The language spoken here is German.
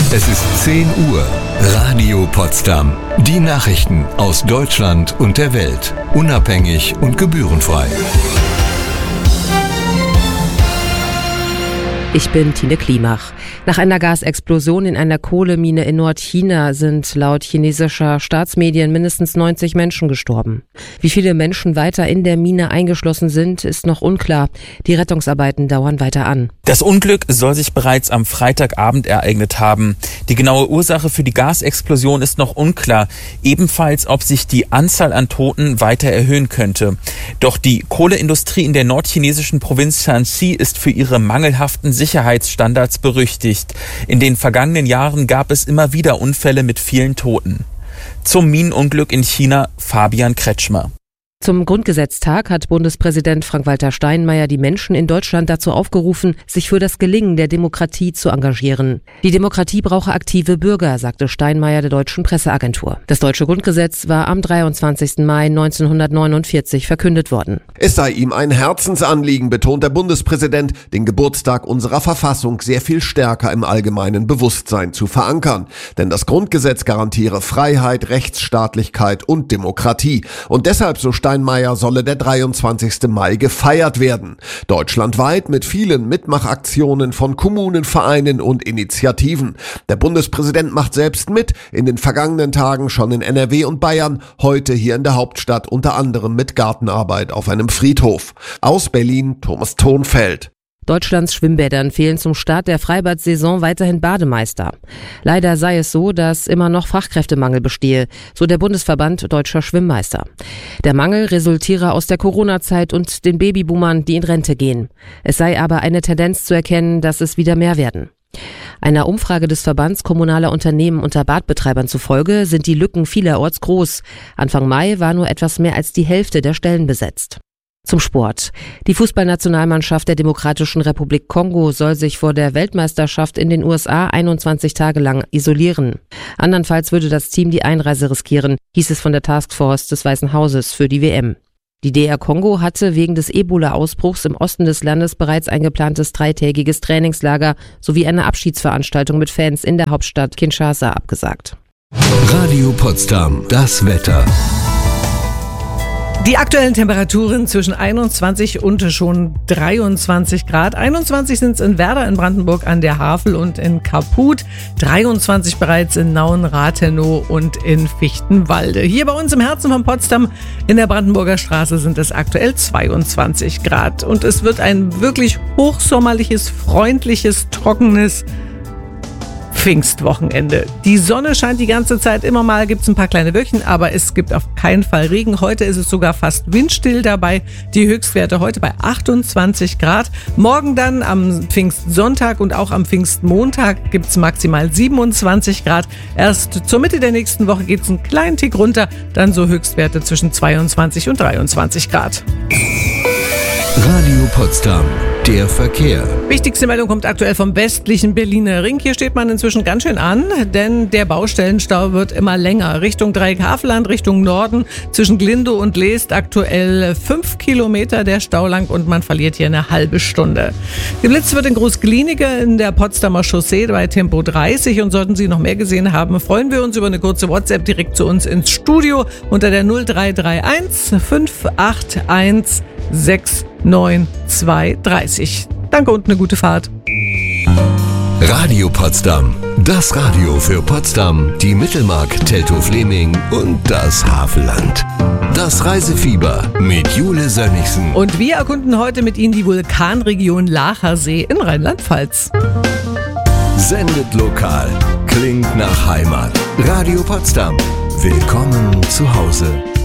Es ist 10 Uhr. Radio Potsdam. Die Nachrichten aus Deutschland und der Welt. Unabhängig und gebührenfrei. Ich bin Tine Klimach. Nach einer Gasexplosion in einer Kohlemine in Nordchina sind laut chinesischer Staatsmedien mindestens 90 Menschen gestorben. Wie viele Menschen weiter in der Mine eingeschlossen sind, ist noch unklar. Die Rettungsarbeiten dauern weiter an. Das Unglück soll sich bereits am Freitagabend ereignet haben. Die genaue Ursache für die Gasexplosion ist noch unklar. Ebenfalls, ob sich die Anzahl an Toten weiter erhöhen könnte. Doch die Kohleindustrie in der nordchinesischen Provinz Shanxi ist für ihre mangelhaften Sicherheitsstandards berüchtigt. In den vergangenen Jahren gab es immer wieder Unfälle mit vielen Toten. Zum Minenunglück in China, Fabian Kretschmer. Zum Grundgesetztag hat Bundespräsident Frank-Walter Steinmeier die Menschen in Deutschland dazu aufgerufen, sich für das Gelingen der Demokratie zu engagieren. Die Demokratie brauche aktive Bürger, sagte Steinmeier der Deutschen Presseagentur. Das deutsche Grundgesetz war am 23. Mai 1949 verkündet worden. Es sei ihm ein Herzensanliegen, betont der Bundespräsident, den Geburtstag unserer Verfassung sehr viel stärker im allgemeinen Bewusstsein zu verankern. Denn das Grundgesetz garantiere Freiheit, Rechtsstaatlichkeit und Demokratie. Und deshalb, so Steinmeier, solle der 23. Mai gefeiert werden. Deutschlandweit mit vielen Mitmachaktionen von Kommunen, Vereinen und Initiativen. Der Bundespräsident macht selbst mit, in den vergangenen Tagen schon in NRW und Bayern, heute hier in der Hauptstadt unter anderem mit Gartenarbeit auf einem Friedhof. Aus Berlin, Thomas Thonfeld. Deutschlands Schwimmbädern fehlen zum Start der Freibad-Saison weiterhin Bademeister. Leider sei es so, dass immer noch Fachkräftemangel bestehe, so der Bundesverband Deutscher Schwimmmeister. Der Mangel resultiere aus der Corona-Zeit und den Babyboomern, die in Rente gehen. Es sei aber eine Tendenz zu erkennen, dass es wieder mehr werden. Einer Umfrage des Verbands kommunaler Unternehmen unter Badbetreibern zufolge sind die Lücken vielerorts groß. Anfang Mai war nur etwas mehr als die Hälfte der Stellen besetzt. Zum Sport. Die Fußballnationalmannschaft der Demokratischen Republik Kongo soll sich vor der Weltmeisterschaft in den USA 21 Tage lang isolieren. Andernfalls würde das Team die Einreise riskieren, hieß es von der Taskforce des Weißen Hauses für die WM. Die DR Kongo hatte wegen des Ebola-Ausbruchs im Osten des Landes bereits ein geplantes 3-tägiges Trainingslager sowie eine Abschiedsveranstaltung mit Fans in der Hauptstadt Kinshasa abgesagt. Radio Potsdam, das Wetter. Die aktuellen Temperaturen zwischen 21 und schon 23 Grad. 21 sind es in Werder in Brandenburg an der Havel und in Kaput. 23 bereits in Nauen, Rathenow und in Fichtenwalde. Hier bei uns im Herzen von Potsdam in der Brandenburger Straße sind es aktuell 22 Grad. Und es wird ein wirklich hochsommerliches, freundliches, trockenes Pfingstwochenende. Die Sonne scheint die ganze Zeit, immer mal gibt es ein paar kleine Wölkchen, aber es gibt auf keinen Fall Regen. Heute ist es sogar fast windstill dabei. Die Höchstwerte heute bei 28 Grad. Morgen dann am Pfingstsonntag und auch am Pfingstmontag gibt es maximal 27 Grad. Erst zur Mitte der nächsten Woche geht es einen kleinen Tick runter, dann so Höchstwerte zwischen 22 und 23 Grad. Radio Potsdam, der Verkehr. Wichtigste Meldung kommt aktuell vom westlichen Berliner Ring. Hier steht man inzwischen ganz schön an, denn der Baustellenstau wird immer länger. Richtung Dreieck-Havelland, Richtung Norden, zwischen Glindow und Leest aktuell 5 Kilometer der Stau lang und man verliert hier eine halbe Stunde. Geblitzt wird in Groß-Glienicke in der Potsdamer Chaussee bei Tempo 30 und sollten Sie noch mehr gesehen haben, freuen wir uns über eine kurze WhatsApp direkt zu uns ins Studio unter der 0331 581 69230. Danke und eine gute Fahrt. Radio Potsdam, das Radio für Potsdam, die Mittelmark, Teltow-Fleming und das Havelland. Das Reisefieber mit Jule Sönnigsen. Und wir erkunden heute mit Ihnen die Vulkanregion Lachersee in Rheinland-Pfalz. Sendet lokal, klingt nach Heimat. Radio Potsdam, willkommen zu Hause.